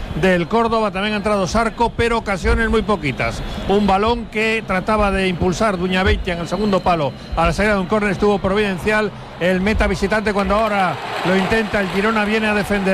del Córdoba. También ha entrado Sarco, pero ocasiones muy poquitas. Un balón que trataba de impulsar Duñabeitia en el segundo palo a la salida de un córner, estuvo providencial el meta visitante cuando ahora lo intenta el Girona, viene a defender